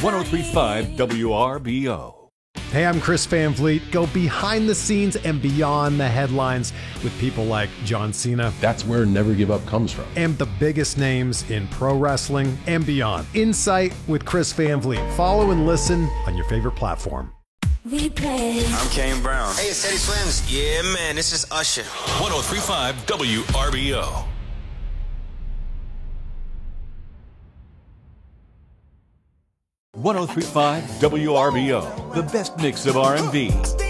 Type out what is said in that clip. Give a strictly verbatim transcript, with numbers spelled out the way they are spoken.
one oh three point five W R B O. Hey, I'm Chris Van Vliet. Go behind the scenes and beyond the headlines with people like John Cena. That's where Never Give Up comes from. And the biggest names in pro wrestling and beyond. Insight with Chris Van Vliet. Follow and listen on your favorite platform. Replay. I'm Kane Brown. Hey, it's Eddie Swims. Yeah, man, this is Usher. one oh three point five W R B O. one oh three point five W R B O, the best mix of R and B,